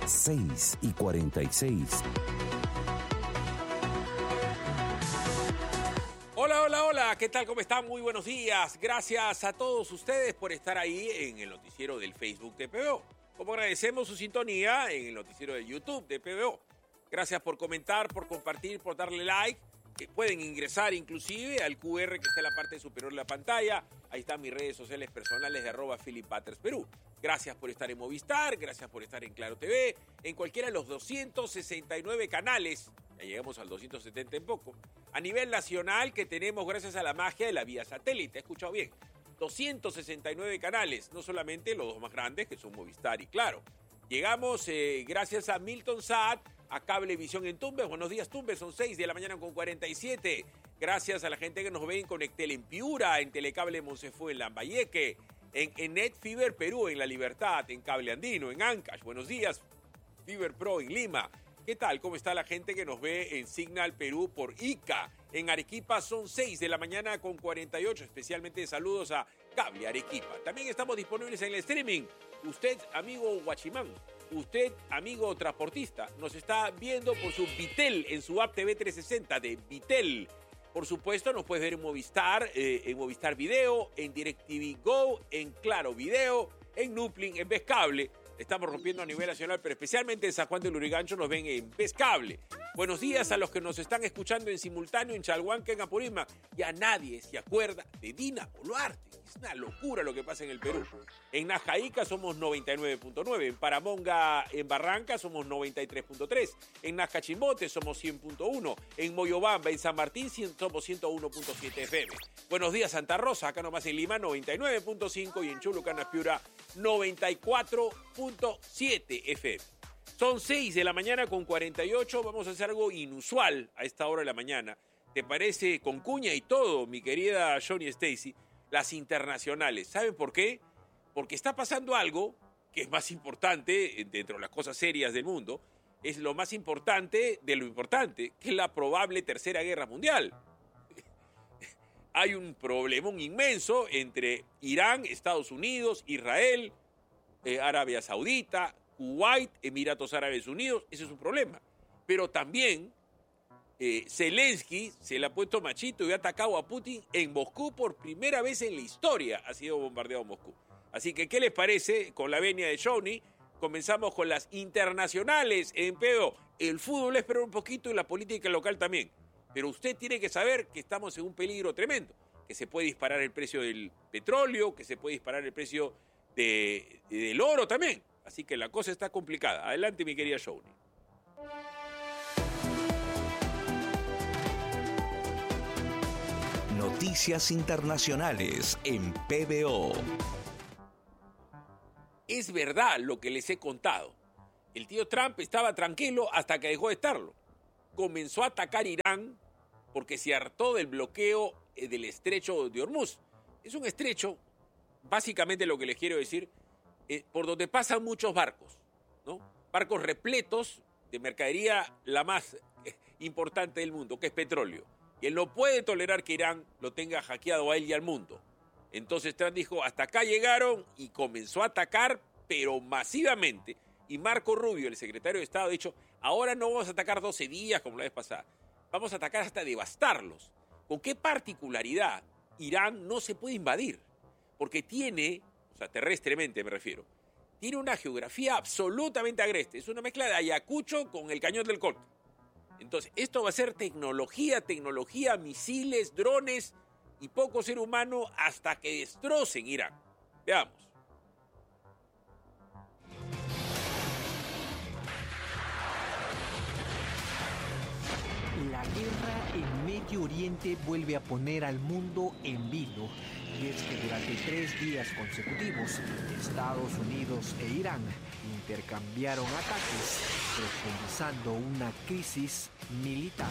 6:46. Hola, hola, hola, ¿qué tal? ¿Cómo están? Muy buenos días. Gracias a todos ustedes por estar ahí en el noticiero del Facebook de PBO. Como agradecemos su sintonía en el noticiero de YouTube de PBO. Gracias por comentar, por compartir, por darle like. Que pueden ingresar inclusive al QR que está en la parte superior de la pantalla. Ahí están mis redes sociales personales de @PhilipButters_Perú. Gracias por estar en Movistar, gracias por estar en Claro TV, en cualquiera de los 269 canales. Ya llegamos al 270 en poco. A nivel nacional que tenemos gracias a la magia de la vía satélite. ¿He escuchado bien? 269 canales, no solamente los dos más grandes que son Movistar y Claro. Llegamos gracias a Milton Saad, a Cablevisión en Tumbes. Buenos días, Tumbes, son 6:47. Gracias a la gente que nos ve en Conectel en Piura, en Telecable Monsefú en Lambayeque, en NetFiber Perú, en La Libertad, en Cable Andino, en Ancash. Buenos días, Fiber Pro en Lima. ¿Qué tal? ¿Cómo está la gente que nos ve en Signal Perú por ICA? En Arequipa son 6:48. Especialmente saludos a Cable Arequipa. También estamos disponibles en el streaming. Usted, amigo guachimán, usted, amigo transportista, nos está viendo por su Vitel, en su app TV 360 de Vitel. Por supuesto, nos puedes ver en Movistar Video, en DirecTV Go, en Claro Video, en Nuplink, en Vez Cable. Estamos rompiendo a nivel nacional, pero especialmente en San Juan de Lurigancho nos ven en Vez Cable. Buenos días a los que nos están escuchando en simultáneo en Chalhuanca, en Apurímac. Ya nadie se acuerda de Dina Boluarte. Es una locura lo que pasa en el Perú. En Najaíca somos 99.9. En Paramonga, en Barranca, somos 93.3. En Nazcachimbote somos 100.1. En Moyobamba, en San Martín, somos 101.7 FM. Buenos días, Santa Rosa. Acá nomás en Lima, 99.5. Y en Chulucanas, Piura, 94.7 FM. Son 6:48. Vamos a hacer algo inusual a esta hora de la mañana. ¿Te parece? Con cuña y todo, mi querida Johnny Stacy. Las internacionales. ¿Saben por qué? Porque está pasando algo que es más importante dentro de las cosas serias del mundo. Es lo más importante de lo importante, que es la probable tercera guerra mundial. Hay un problemón inmenso entre Irán, Estados Unidos, Israel, Arabia Saudita, Kuwait, Emiratos Árabes Unidos. Ese es un problema. Pero también Zelensky se le ha puesto machito y ha atacado a Putin en Moscú por primera vez en la historia. Ha sido bombardeado Moscú. Así que, ¿qué les parece? Con la venia de Johnny, comenzamos con las internacionales en PBO. El fútbol espera un poquito y la política local también. Pero usted tiene que saber que estamos en un peligro tremendo. Que se puede disparar el precio del petróleo, que se puede disparar el precio del oro también. Así que la cosa está complicada. Adelante, mi querida Johnny. Noticias internacionales en PBO. Es verdad lo que les he contado. El tío Trump estaba tranquilo hasta que dejó de estarlo. Comenzó a atacar Irán porque se hartó del bloqueo del estrecho de Hormuz. Es un estrecho, básicamente lo que les quiero decir, por donde pasan muchos barcos, ¿no? Barcos repletos de mercadería, la más importante del mundo, que es petróleo. Y él no puede tolerar que Irán lo tenga hackeado a él y al mundo. Entonces Trump dijo, hasta acá llegaron, y comenzó a atacar, pero masivamente. Y Marco Rubio, el secretario de Estado, ha dicho, ahora no vamos a atacar 12 días como la vez pasada. Vamos a atacar hasta devastarlos. ¿Con qué particularidad? Irán no se puede invadir, porque tiene, o sea, terrestremente me refiero, tiene una geografía absolutamente agreste. Es una mezcla de Ayacucho con el Cañón del Colca. Entonces, esto va a ser tecnología, misiles, drones y poco ser humano hasta que destrocen Irán. Veamos. La guerra en Medio Oriente vuelve a poner al mundo en vilo. Y es que durante 3 días consecutivos, Estados Unidos e Irán intercambiaron ataques, profundizando una crisis militar.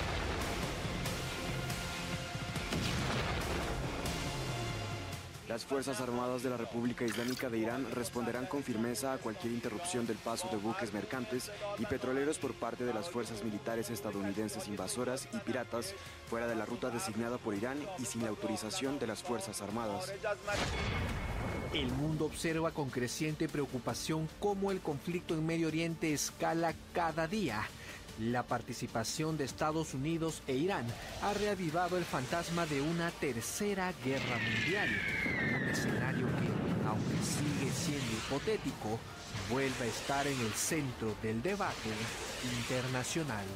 Las Fuerzas Armadas de la República Islámica de Irán responderán con firmeza a cualquier interrupción del paso de buques mercantes y petroleros por parte de las fuerzas militares estadounidenses invasoras y piratas fuera de la ruta designada por Irán y sin la autorización de las Fuerzas Armadas. El mundo observa con creciente preocupación cómo el conflicto en Medio Oriente escala cada día. La participación de Estados Unidos e Irán ha reavivado el fantasma de una tercera guerra mundial. Un escenario que, aunque sigue siendo hipotético, vuelve a estar en el centro del debate internacional.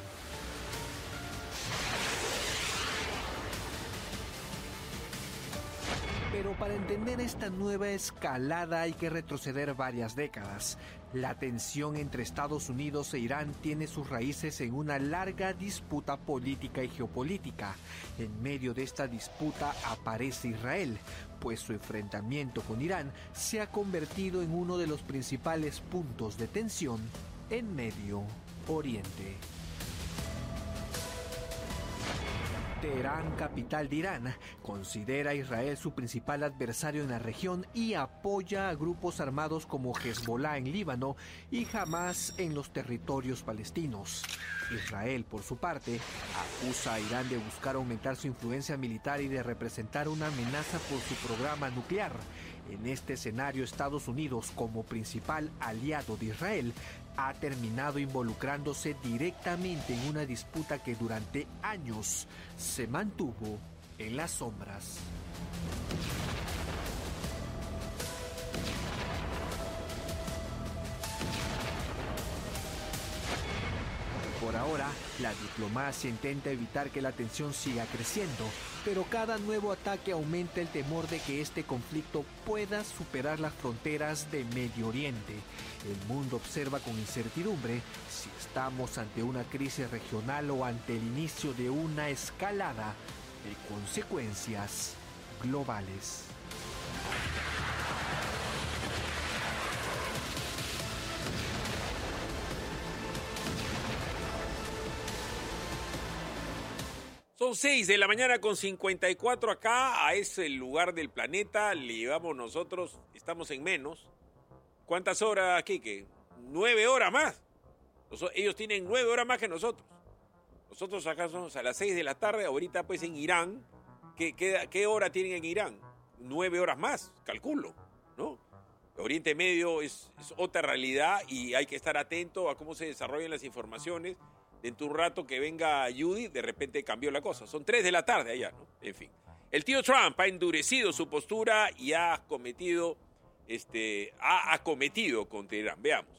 Pero para entender esta nueva escalada hay que retroceder varias décadas. La tensión entre Estados Unidos e Irán tiene sus raíces en una larga disputa política y geopolítica. En medio de esta disputa aparece Israel, pues su enfrentamiento con Irán se ha convertido en uno de los principales puntos de tensión en Medio Oriente. Teherán, capital de Irán, considera a Israel su principal adversario en la región y apoya a grupos armados como Hezbollah en Líbano y Hamas en los territorios palestinos. Israel, por su parte, acusa a Irán de buscar aumentar su influencia militar y de representar una amenaza por su programa nuclear. En este escenario, Estados Unidos, como principal aliado de Israel, ha terminado involucrándose directamente en una disputa que durante años se mantuvo en las sombras. Por ahora, la diplomacia intenta evitar que la tensión siga creciendo, pero cada nuevo ataque aumenta el temor de que este conflicto pueda superar las fronteras de Medio Oriente. El mundo observa con incertidumbre si estamos ante una crisis regional o ante el inicio de una escalada de consecuencias globales. Son 6 de la mañana con 54 acá, a ese lugar del planeta, le llevamos nosotros, estamos en menos. ¿Cuántas horas, Quique? 9 horas más. Ellos tienen 9 horas más que nosotros. Nosotros acá somos a las 6 de la tarde, ahorita pues en Irán. ¿Qué hora tienen en Irán? 9 horas más, calculo, ¿no? Oriente Medio es otra realidad y hay que estar atento a cómo se desarrollan las informaciones. Dentro de un rato que venga Judy, de repente cambió la cosa. Son 3 de la tarde allá, ¿no? En fin. El tío Trump ha endurecido su postura y ha acometido contra Irán. Veamos.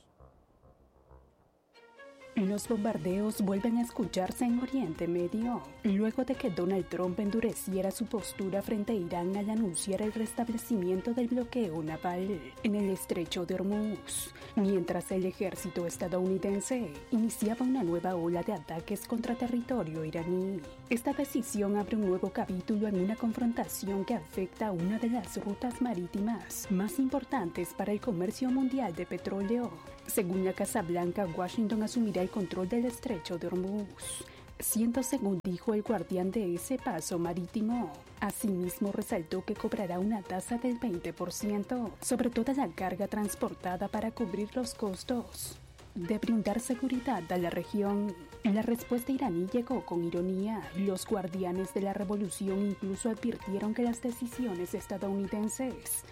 Los bombardeos vuelven a escucharse en Oriente Medio, luego de que Donald Trump endureciera su postura frente a Irán al anunciar el restablecimiento del bloqueo naval en el estrecho de Hormuz, mientras el ejército estadounidense iniciaba una nueva ola de ataques contra territorio iraní. Esta decisión abre un nuevo capítulo en una confrontación que afecta a una de las rutas marítimas más importantes para el comercio mundial de petróleo. Según la Casa Blanca, Washington asumirá el control del estrecho de Hormuz, siendo, según dijo el guardián de ese paso marítimo. Asimismo, resaltó que cobrará una tasa del 20% sobre toda la carga transportada para cubrir los costos de brindar seguridad a la región. La respuesta iraní llegó con ironía. Los guardianes de la revolución incluso advirtieron que las decisiones estadounidenses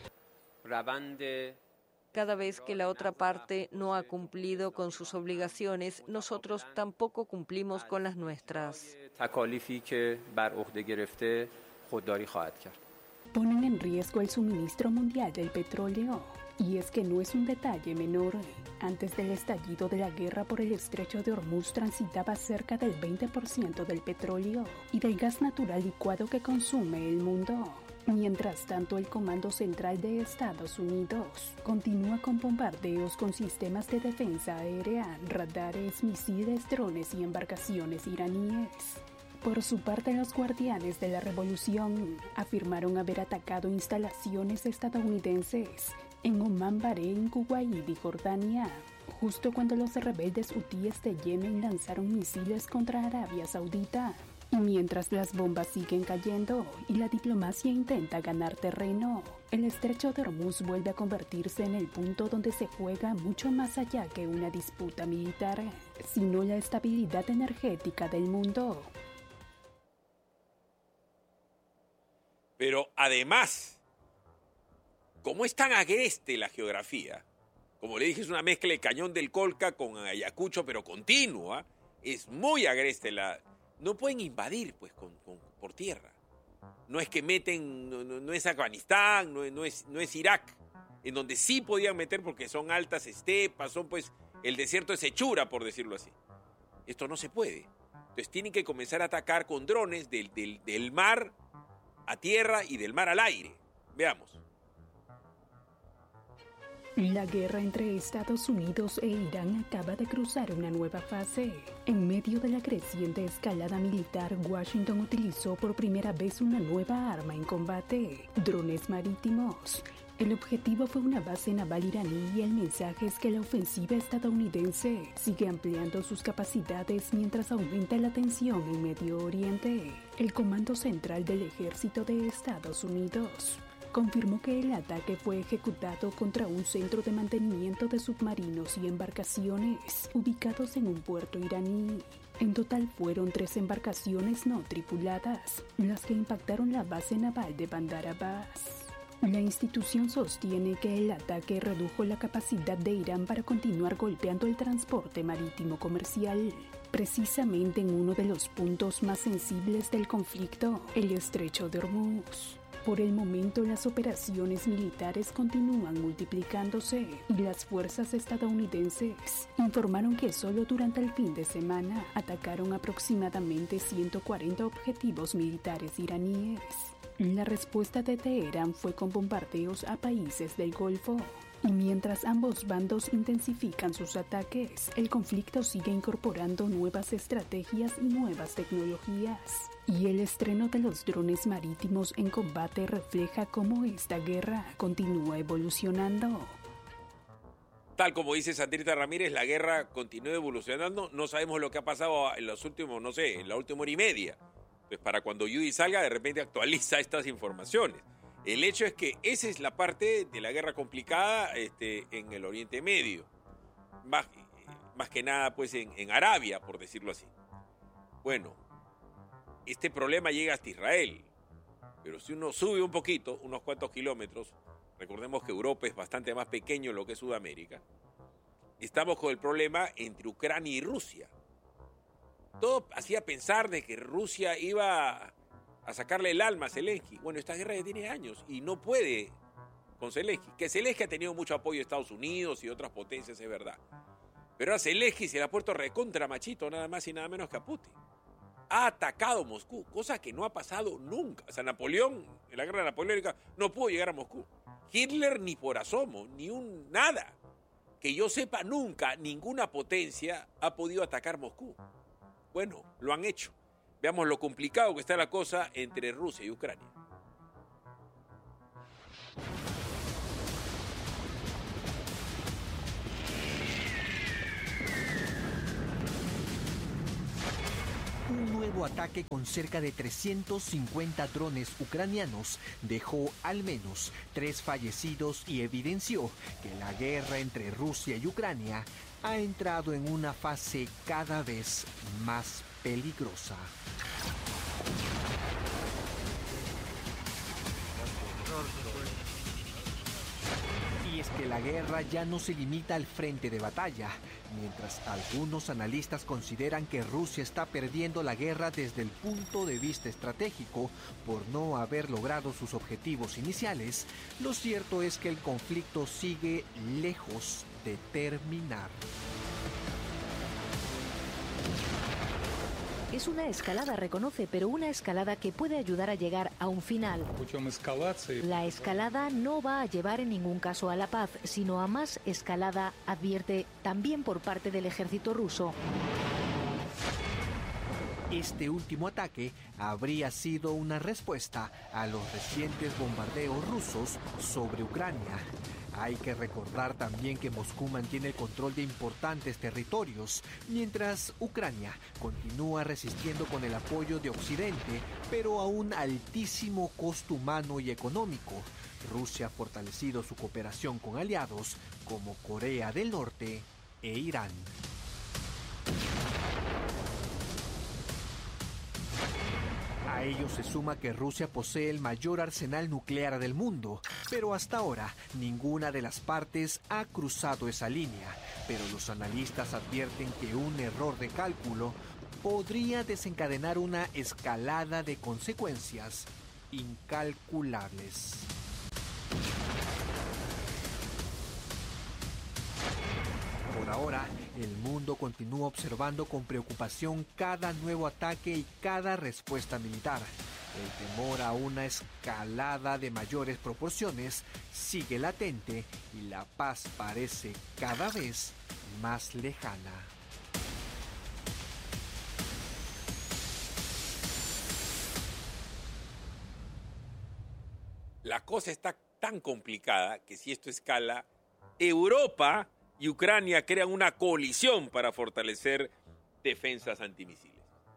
cada vez que la otra parte no ha cumplido con sus obligaciones, nosotros tampoco cumplimos con las nuestras. Ponen en riesgo el suministro mundial del petróleo. Y es que no es un detalle menor. Antes del estallido de la guerra por el estrecho de Hormuz transitaba cerca del 20% del petróleo y del gas natural licuado que consume el mundo. Mientras tanto, el Comando Central de Estados Unidos continúa con bombardeos con sistemas de defensa aérea, radares, misiles, drones y embarcaciones iraníes. Por su parte, los guardianes de la revolución afirmaron haber atacado instalaciones estadounidenses en Omán, Bahrein, Kuwait y Jordania, justo cuando los rebeldes hutíes de Yemen lanzaron misiles contra Arabia Saudita. Y mientras las bombas siguen cayendo y la diplomacia intenta ganar terreno, el estrecho de Hormuz vuelve a convertirse en el punto donde se juega mucho más allá que una disputa militar, sino la estabilidad energética del mundo. Pero además, como es tan agreste la geografía, como le dije, es una mezcla de Cañón del Colca con Ayacucho, pero continua, es muy agreste no pueden invadir pues por tierra. No es que meten, no es Afganistán, no es Irak, en donde sí podían meter porque son altas estepas, son pues el desierto es hechura, por decirlo así. Esto no se puede. Entonces tienen que comenzar a atacar con drones del mar a tierra y del mar al aire. Veamos. La guerra entre Estados Unidos e Irán acaba de cruzar una nueva fase. En medio de la creciente escalada militar, Washington utilizó por primera vez una nueva arma en combate: drones marítimos. El objetivo fue una base naval iraní y el mensaje es que la ofensiva estadounidense sigue ampliando sus capacidades mientras aumenta la tensión en Medio Oriente. El Comando Central del Ejército de Estados Unidos confirmó que el ataque fue ejecutado contra un centro de mantenimiento de submarinos y embarcaciones ubicados en un puerto iraní. En total fueron 3 embarcaciones no tripuladas las que impactaron la base naval de Bandar Abbas. La institución sostiene que el ataque redujo la capacidad de Irán para continuar golpeando el transporte marítimo comercial, precisamente en uno de los puntos más sensibles del conflicto, el estrecho de Hormuz. Por el momento, las operaciones militares continúan multiplicándose y las fuerzas estadounidenses informaron que solo durante el fin de semana atacaron aproximadamente 140 objetivos militares iraníes. La respuesta de Teherán fue con bombardeos a países del Golfo. Y mientras ambos bandos intensifican sus ataques, el conflicto sigue incorporando nuevas estrategias y nuevas tecnologías. Y el estreno de los drones marítimos en combate refleja cómo esta guerra continúa evolucionando. Tal como dice Sandrita Ramírez, la guerra continúa evolucionando. No sabemos lo que ha pasado en los últimos, en la última hora y media. Pues para cuando Judy salga, de repente actualiza estas informaciones. El hecho es que esa es la parte de la guerra complicada en el Oriente Medio. Más que nada pues en Arabia, por decirlo así. Bueno, este problema llega hasta Israel. Pero si uno sube un poquito, unos cuantos kilómetros, recordemos que Europa es bastante más pequeño en lo que es Sudamérica, estamos con el problema entre Ucrania y Rusia. Todo hacía pensar de que Rusia iba a sacarle el alma a Zelensky. Bueno, esta guerra ya tiene años y no puede con Zelensky. Que Zelensky ha tenido mucho apoyo de Estados Unidos y otras potencias, es verdad. Pero a Zelensky se le ha puesto recontra machito, nada más y nada menos que a Putin. Ha atacado Moscú, cosa que no ha pasado nunca. O sea, Napoleón, en la guerra napoleónica, no pudo llegar a Moscú. Hitler ni por asomo, nada. Que yo sepa, nunca ninguna potencia ha podido atacar Moscú. Bueno, lo han hecho. Veamos lo complicado que está la cosa entre Rusia y Ucrania. Un nuevo ataque con cerca de 350 drones ucranianos dejó al menos 3 fallecidos y evidenció que la guerra entre Rusia y Ucrania ha entrado en una fase cada vez más peligrosa. Y es que la guerra ya no se limita al frente de batalla. Mientras algunos analistas consideran que Rusia está perdiendo la guerra desde el punto de vista estratégico por no haber logrado sus objetivos iniciales, lo cierto es que el conflicto sigue lejos de terminar. Es una escalada, reconoce, pero una escalada que puede ayudar a llegar a un final. La escalada no va a llevar en ningún caso a la paz, sino a más escalada, advierte, también por parte del ejército ruso. Este último ataque habría sido una respuesta a los recientes bombardeos rusos sobre Ucrania. Hay que recordar también que Moscú mantiene el control de importantes territorios, mientras Ucrania continúa resistiendo con el apoyo de Occidente, pero a un altísimo costo humano y económico. Rusia ha fortalecido su cooperación con aliados como Corea del Norte e Irán. A ello se suma que Rusia posee el mayor arsenal nuclear del mundo, pero hasta ahora ninguna de las partes ha cruzado esa línea. Pero los analistas advierten que un error de cálculo podría desencadenar una escalada de consecuencias incalculables. Por ahora, el mundo continúa observando con preocupación cada nuevo ataque y cada respuesta militar. El temor a una escalada de mayores proporciones sigue latente y la paz parece cada vez más lejana. La cosa está tan complicada que si esto escala, Europa y Ucrania crean una coalición para fortalecer defensas antimisiles.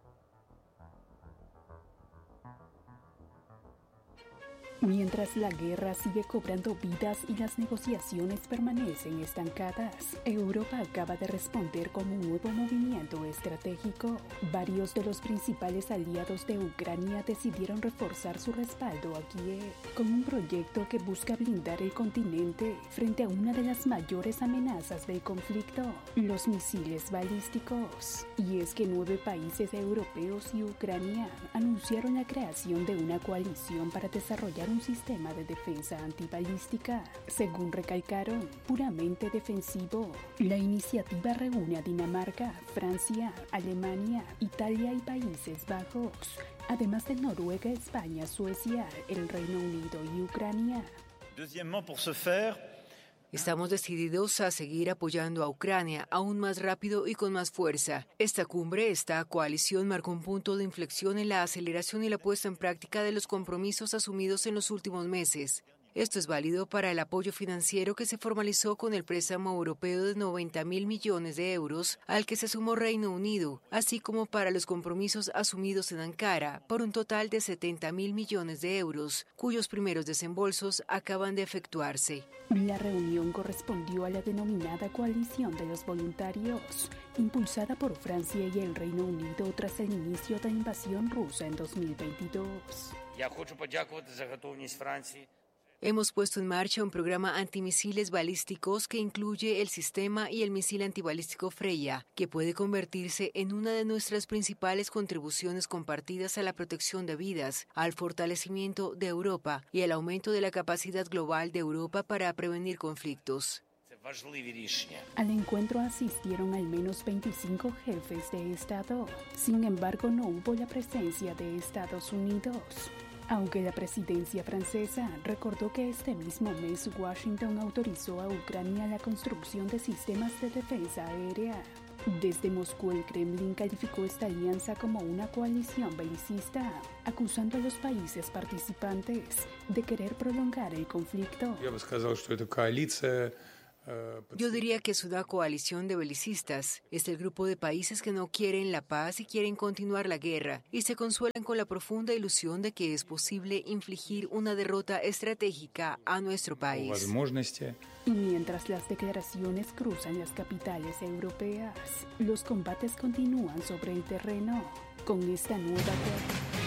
Mientras la guerra sigue cobrando vidas y las negociaciones permanecen estancadas, Europa acaba de responder con un nuevo movimiento estratégico. Varios de los principales aliados de Ucrania decidieron reforzar su respaldo a Kiev con un proyecto que busca blindar el continente frente a una de las mayores amenazas del conflicto, los misiles balísticos. Y es que 9 países europeos y Ucrania anunciaron la creación de una coalición para desarrollar un sistema de defensa antibalística, según recalcaron, puramente defensivo. La iniciativa reúne a Dinamarca, Francia, Alemania, Italia y Países Bajos, además de Noruega, España, Suecia, el Reino Unido y Ucrania. Deuxièmement, pour ce faire, estamos decididos a seguir apoyando a Ucrania aún más rápido y con más fuerza. Esta cumbre, esta coalición, marcó un punto de inflexión en la aceleración y la puesta en práctica de los compromisos asumidos en los últimos meses. Esto es válido para el apoyo financiero que se formalizó con el préstamo europeo de 90.000 millones de euros, al que se sumó Reino Unido, así como para los compromisos asumidos en Ankara, por un total de 70.000 millones de euros, cuyos primeros desembolsos acaban de efectuarse. La reunión correspondió a la denominada Coalición de los Voluntarios, impulsada por Francia y el Reino Unido tras el inicio de la invasión rusa en 2022. я хочу подякувати за готовність Франції. Hemos puesto en marcha un programa antimisiles balísticos que incluye el sistema y el misil antibalístico Freya, que puede convertirse en una de nuestras principales contribuciones compartidas a la protección de vidas, al fortalecimiento de Europa y al aumento de la capacidad global de Europa para prevenir conflictos. Al encuentro asistieron al menos 25 jefes de Estado. Sin embargo, no hubo la presencia de Estados Unidos. Aunque la presidencia francesa recordó que este mismo mes Washington autorizó a Ucrania la construcción de sistemas de defensa aérea. Desde Moscú, el Kremlin calificó esta alianza como una coalición belicista, acusando a los países participantes de querer prolongar el conflicto. Yo diría que es una coalición de belicistas. Es el grupo de países que no quieren la paz y quieren continuar la guerra, y se consuelan con la profunda ilusión de que es posible infligir una derrota estratégica a nuestro país. Y mientras las declaraciones cruzan las capitales europeas, los combates continúan sobre el terreno. Con esta nueva guerra